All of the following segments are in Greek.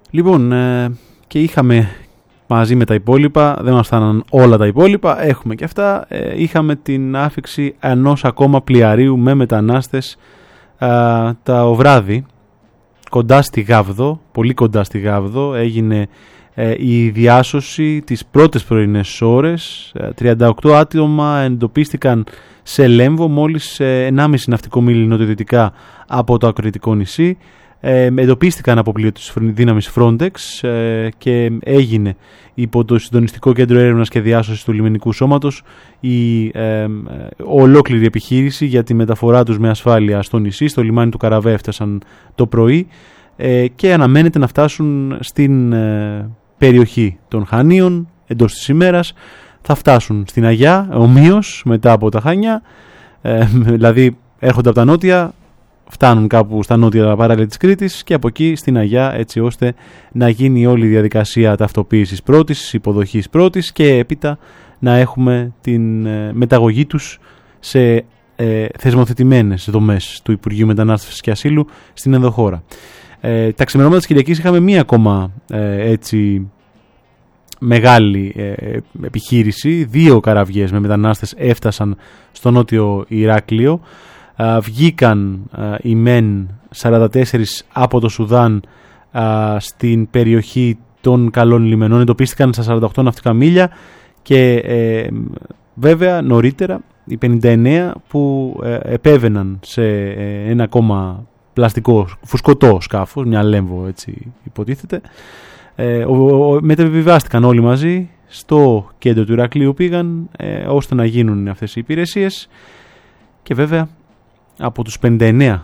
Λοιπόν, και είχαμε μαζί με τα υπόλοιπα, δεν μας φτάναν όλα τα υπόλοιπα, έχουμε και αυτά, είχαμε την άφιξη ενός ακόμα πλοιαρίου με μετανάστες το βράδυ, κοντά στη Γάβδο, πολύ κοντά στη Γάβδο, έγινε η διάσωση τις πρώτες πρωινές ώρες. 38 άτομα εντοπίστηκαν σε Λέμβο, μόλις 1,5 ναυτικό μίλι νοτιοδυτικά από το ακροητικό νησί. Εντοπίστηκαν από πλοίο της δύναμης Frontex και έγινε υπό το Συντονιστικό Κέντρο Έρευνας και Διάσωσης του Λιμενικού Σώματος η ολόκληρη επιχείρηση για τη μεταφορά τους με ασφάλεια στο νησί. Στο λιμάνι του Καραβέ έφτασαν το πρωί και αναμένεται να φτάσουν στην περιοχή των Χανίων εντός της ημέρας. Θα φτάσουν στην Αγιά ομοίως μετά από τα Χανιά, δηλαδή έρχονται από τα νότια, φτάνουν κάπου στα νότια παράλια της Κρήτης και από εκεί στην Αγιά, έτσι ώστε να γίνει όλη η διαδικασία ταυτοποίησης πρώτης, υποδοχής πρώτης και έπειτα να έχουμε την μεταγωγή τους σε θεσμοθετημένες δομές του Υπουργείου Μετανάστευσης και Ασύλου στην ενδοχώρα. Τα ξημερώματα της Κυριακής είχαμε μία ακόμα έτσι μεγάλη επιχείρηση. 2 καραβιές με μετανάστες έφτασαν στο νότιο Ηράκλειο. Βγήκαν οι ΜΕΝ 44 από το Σουδάν στην περιοχή των Καλών Λιμενών, εντοπίστηκαν στα 48 ναυτικά μίλια και βέβαια νωρίτερα οι 59 που επέβαιναν σε ένα ακόμα πλαστικό φουσκωτό σκάφος, μια Λέμβο έτσι υποτίθεται, μεταβιβάστηκαν όλοι μαζί στο κέντρο του Ηρακλείου, πήγαν ώστε να γίνουν αυτές οι υπηρεσίες και βέβαια από τους 59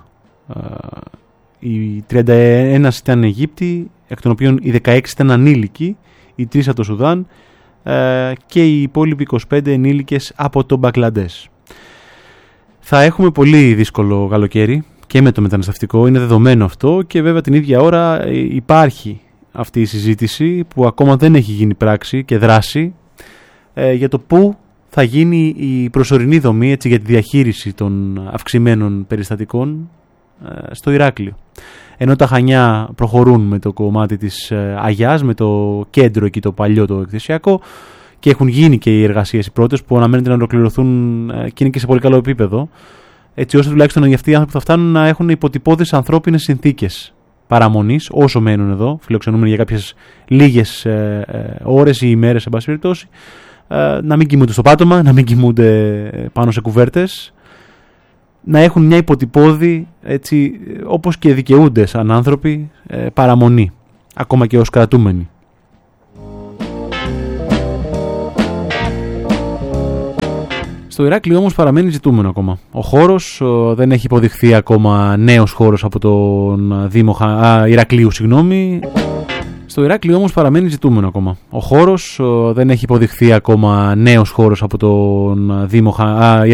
οι 31 ήταν Αιγύπτιοι, εκ των οποίων οι 16 ήταν ανήλικοι, οι 3 από το Σουδάν και οι υπόλοιποι 25 ενήλικες από το Μπαγκλαντές. Θα έχουμε πολύ δύσκολο καλοκαίρι και με το μεταναστευτικό, είναι δεδομένο αυτό, και βέβαια την ίδια ώρα υπάρχει αυτή η συζήτηση που ακόμα δεν έχει γίνει πράξη και δράση για το πού θα γίνει η προσωρινή δομή έτσι, για τη διαχείριση των αυξημένων περιστατικών στο Ηράκλειο. Ενώ τα Χανιά προχωρούν με το κομμάτι της Αγιάς, με το κέντρο εκεί το παλιό το εκκλησιακό, και έχουν γίνει και οι εργασίες οι πρώτες που αναμένεται να ολοκληρωθούν και είναι και σε πολύ καλό επίπεδο, έτσι ώστε τουλάχιστον για αυτοί οι άνθρωποι που θα φτάνουν να έχουν υποτυπώδεις ανθρώπινες συνθήκες παραμονής όσο μένουν εδώ, φιλοξενούμενοι για κάποιες λίγες ώρες ή ημέρες εν πάση περιπτώσει, να μην κοιμούνται στο πάτωμα, να μην κοιμούνται πάνω σε κουβέρτες, να έχουν μια υποτυπώδη, έτσι, όπως και δικαιούνται σαν άνθρωποι, παραμονή, ακόμα και ως κρατούμενοι. Στο Ηράκλειο όμως παραμένει ζητούμενο ακόμα. Ο χώρος δεν έχει υποδειχθεί ακόμα νέος χώρος από τον Δήμο Ηρακλείου, συγγνώμη. Στο Ηράκλειο όμως παραμένει ζητούμενο ακόμα. Ο χώρος δεν έχει υποδειχθεί ακόμα νέος χώρος από τον Δήμο